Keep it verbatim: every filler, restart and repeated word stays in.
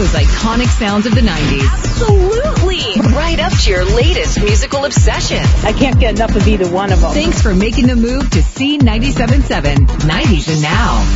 those iconic sounds of the nineties. Absolutely. Right up to your latest musical obsession. I can't get enough of either one of them. Thanks for making the move to C ninety-seven point seven, nineties and Now.